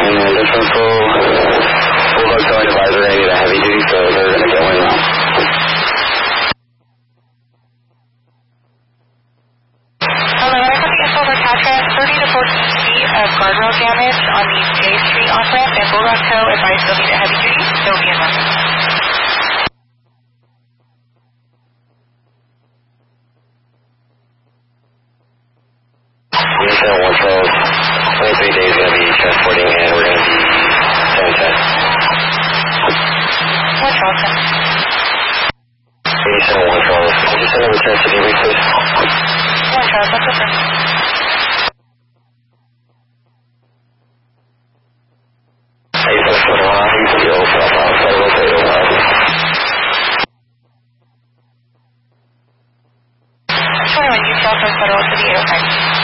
And this one's Bulldog telling advisor I need a heavy duty, so they're going to go in now. Hello, I'm coming in over Caltrans, 30 to 14 feet of guardrail damage on the J Street off-ramp, and Bulldog Tow advised they'll need a heavy duty, they'll be in one. Unit 112, 23 days going to be transporting, and we're going to be 710. What's wrong, sir? 87 112, can you send a return to DB, please? 112, what's up, sir? Federal to the 805.